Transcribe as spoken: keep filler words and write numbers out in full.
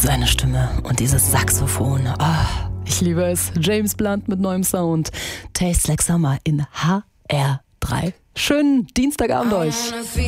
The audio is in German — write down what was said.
Seine Stimme und dieses Saxophon. Oh, ich liebe es. James Blunt mit neuem Sound. Tastes Like Summer in H R drei. Schönen Dienstagabend euch.